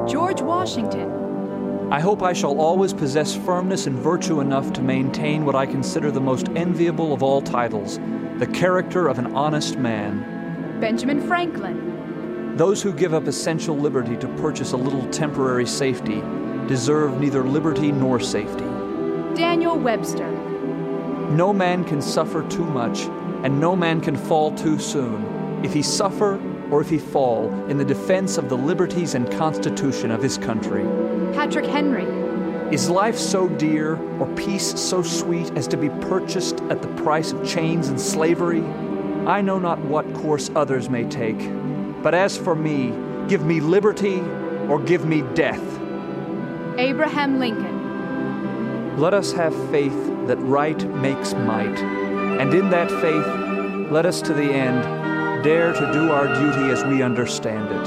George Washington. I hope I shall always possess firmness and virtue enough to maintain what I consider the most enviable of all titles, the character of an honest man. Benjamin Franklin. Those who give up essential liberty to purchase a little temporary safety deserve neither liberty nor safety. Daniel Webster. No man can suffer too much, and no man can fall too soon, if he suffer or if he fall in the defense of the liberties and constitution of his country. Patrick Henry. Is life so dear, or peace so sweet, as to be purchased at the price of chains and slavery? I know not what course others may take, but as for me, give me liberty or give me death. Abraham Lincoln. Let us have faith that right makes might, and in that faith, let us to the end dare to do our duty as we understand it.